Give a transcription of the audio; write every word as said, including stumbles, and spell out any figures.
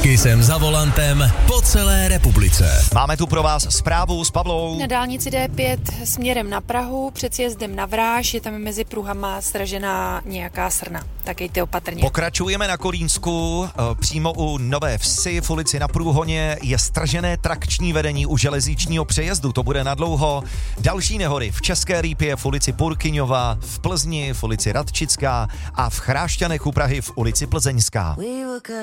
jsem za volantem po celé republice. Máme tu pro vás zprávu s Pavlou. Na dálnici D pět směrem na Prahu před sjezdem na Vráž je tam mezi pruhama stražená nějaká srna. Tak jejte opatrně. Pokračujeme na Kolínsku, přímo u Nové Vsi v ulici Na Průhoně je stražené trakční vedení u železničního přejezdu, to bude nadlouho. Další nehody v České Rýpě v ulici Purkyňova, v Plzni v ulici Radčická a v Chrášťanech u Prahy v ulici Plzeňská.